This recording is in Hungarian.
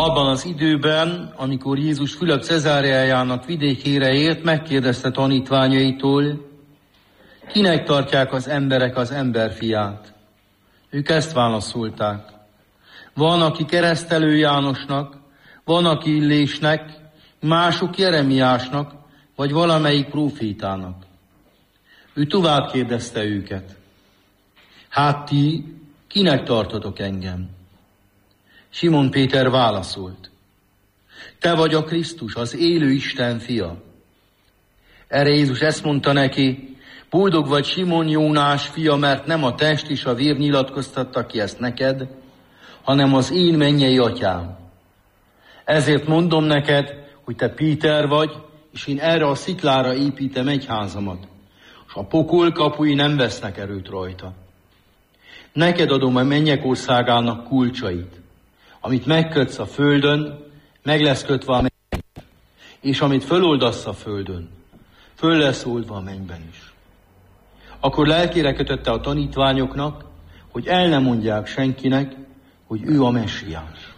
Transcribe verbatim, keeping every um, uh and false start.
Abban az időben, amikor Jézus Fülöp Cezáreájának vidékére ért, megkérdezte tanítványaitól, kinek tartják az emberek az emberfiát? Ők ezt válaszolták. Van, aki Keresztelő Jánosnak, van, aki Illésnek, mások Jeremiásnak, vagy valamelyik prófétának. Ő tovább kérdezte őket. Hát ti, kinek tartotok engem? Simon Péter válaszolt. Te vagy a Krisztus, az élő Isten fia. Erre Jézus ezt mondta neki, boldog vagy Simon Jónás fia, mert nem a test és a vér nyilatkoztatta ki ezt neked, hanem az én mennyei atyám. Ezért mondom neked, hogy te Péter vagy, és én erre a sziklára építem egyházamat, és a pokol kapui nem vesznek erőt rajta. Neked adom a mennyek országának kulcsait. Amit megkötsz a földön, meg lesz kötve a mennyben, és amit föloldasz a földön, föl lesz oldva a mennyben is. Akkor lelkére kötötte a tanítványoknak, hogy el ne mondják senkinek, hogy ő a messiás.